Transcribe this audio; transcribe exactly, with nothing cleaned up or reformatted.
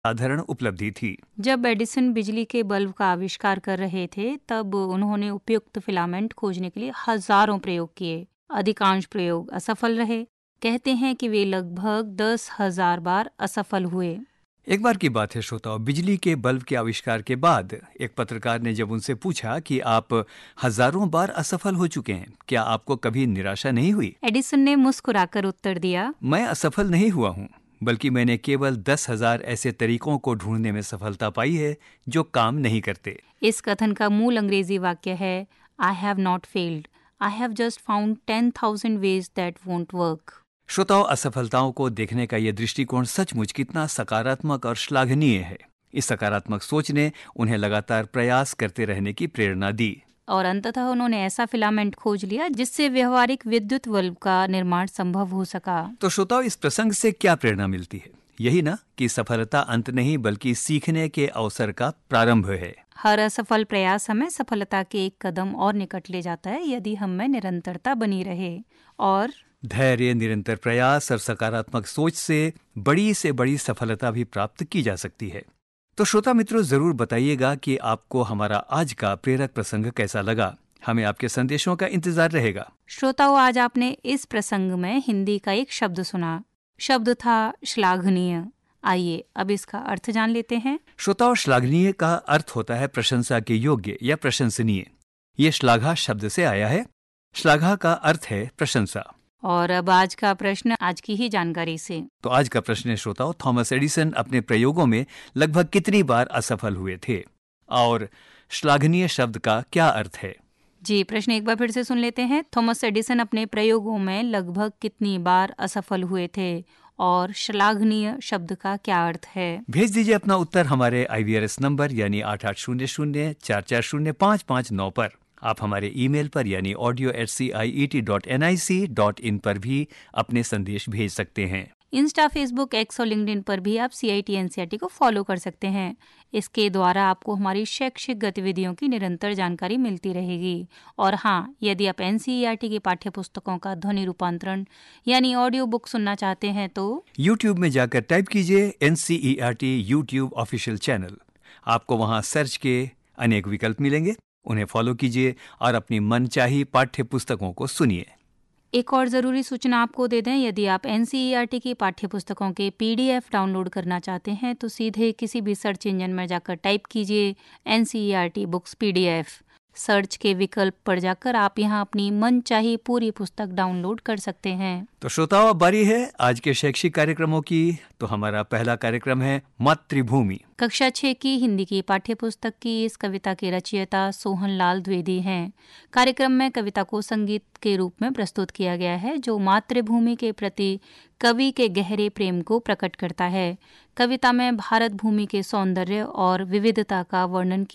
साधारण उपलब्धि थी। जब एडिसन बिजली के बल्ब का आविष्कार कर रहे थे तब उन्होंने उपयुक्त फिलामेंट खोजने के लिए हजारों प्रयोग किए। अधिकांश प्रयोग असफल रहे। कहते हैं कि वे लगभग दस हजार बार असफल हुए। एक बार की बात है श्रोताओ, बिजली के बल्ब के आविष्कार के बाद एक पत्रकार ने जब उनसे पूछा कि आप हजारों बार असफल हो चुके हैं, क्या आपको कभी निराशा नहीं हुई? एडिसन ने मुस्कुराकर उत्तर दिया, मैं असफल नहीं हुआ हूँ, बल्कि मैंने केवल दस हजार ऐसे तरीकों को ढूंढने में सफलता पाई है जो काम नहीं करते। इस कथन का मूल अंग्रेजी वाक्य है, I have not failed, I have just found ten thousand ways that won't work. श्रोताओं, असफलताओं को देखने का यह दृष्टिकोण सचमुच कितना सकारात्मक और श्लाघनीय है। इस सकारात्मक सोच ने उन्हें लगातार प्रयास करते रहने की प्रेरणा दी और अंततः उन्होंने ऐसा फिलामेंट खोज लिया जिससे व्यवहारिक विद्युत बल्ब का निर्माण संभव हो सका। तो श्रोताओं, इस प्रसंग से क्या प्रेरणा मिलती है? यही ना कि सफलता अंत नहीं बल्कि सीखने के अवसर का प्रारंभ है। हर असफल प्रयास हमें सफलता के एक कदम और निकट ले जाता है यदि हम में निरंतरता बनी रहे। और धैर्य, निरंतर प्रयास और सकारात्मक सोच से बड़ी से बड़ी सफलता भी प्राप्त की जा सकती है। तो श्रोता मित्रों, जरूर बताइएगा कि आपको हमारा आज का प्रेरक प्रसंग कैसा लगा। हमें आपके संदेशों का इंतजार रहेगा। श्रोताओं, आज आपने इस प्रसंग में हिंदी का एक शब्द सुना। शब्द था श्लाघनीय। आइए अब इसका अर्थ जान लेते हैं। श्रोताओं, श्लाघनीय का अर्थ होता है प्रशंसा के योग्य या प्रशंसनीय। ये श्लाघा शब्द से आया है। श्लाघा का अर्थ है प्रशंसा। और अब आज का प्रश्न आज की ही जानकारी से। तो आज का प्रश्न है श्रोताओं, थॉमस एडिसन अपने प्रयोगों में लगभग कितनी बार असफल हुए थे? और श्लाघनीय शब्द का क्या अर्थ है? जी, प्रश्न एक बार फिर से सुन लेते हैं। थॉमस एडिसन अपने प्रयोगों में लगभग कितनी बार असफल हुए थे और श्लाघनीय शब्द का क्या अर्थ है? भेज दीजिए अपना उत्तर हमारे आई वी आर एस नंबर यानी आठ आठ शून्य शून्य चार चार शून्य पाँच पाँच नौ पर। आप हमारे ईमेल पर यानी audio eight C I E T dot N I C dot in पर भी अपने संदेश भेज सकते हैं। इंस्टा, फेसबुक, एक्स और लिंक्डइन पर भी आप सी I T N C E R T को फॉलो कर सकते हैं। इसके द्वारा आपको हमारी शैक्षिक गतिविधियों की निरंतर जानकारी मिलती रहेगी। और हाँ, यदि आप N C E R T की पाठ्य पुस्तकों का ध्वनि रूपांतरण यानी ऑडियो बुक सुनना चाहते हैं तो यूट्यूब में जाकर टाइप कीजिए N C E R T YouTube official channel. आपको वहां सर्च के अनेक विकल्प मिलेंगे, उन्हें फॉलो कीजिए और अपनी मनचाही पाठ्य पुस्तकों को सुनिए। एक और ज़रूरी सूचना आपको दे दें, यदि आप N C E R T की पाठ्य पुस्तकों के पी डी एफ डाउनलोड करना चाहते हैं तो सीधे किसी भी सर्च इंजन में जाकर टाइप कीजिए N C E R T books P D F. Search के विकल्प पर जाकर आप यहां अपनी मनचाही पूरी पुस्तक डाउनलोड कर सकते हैं। तो श्रोताओं, अब बारी है आज के शैक्षिक कार्यक्रमों की। तो हमारा पहला कार्यक्रम है मातृभूमि। कक्षा छह की हिंदी की पाठ्य पुस्तक की इस कविता के रचयिता सोहन लाल द्विवेदी हैं। कार्यक्रम में कविता को संगीत के रूप में प्रस्तुत किया गया है जो मातृभूमि के प्रति कवि के गहरे प्रेम को प्रकट करता है। कविता में भारत भूमि के सौंदर्य और विविधता का वर्णन